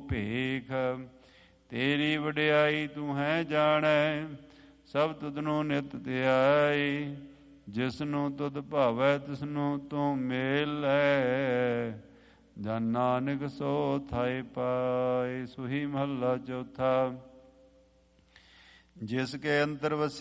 ਭੇਖ। ਤੇਰੀ ਵਡਿਆਈ ਤੂੰ ਹੈ ਜਾਣੈ, ਸਭ ਤੁਧਨੂੰ ਨਿਤ ਧਿਆਈ। ਜਿਸਨੂੰ ਤੁਧ ਭਾਵੈ ਤਿਸਨੂੰ ਤੂੰ ਮੇਲੈ, ਜਨ ਨਾਨਕ ਸੋ ਥਾਇ ਪਾਇ। ਸੋਹੀ ਮਹੱਲਾ ਚੌਥਾ। ਜਿਸ ਕੇ ਅੰਤਰ ਵਸਿ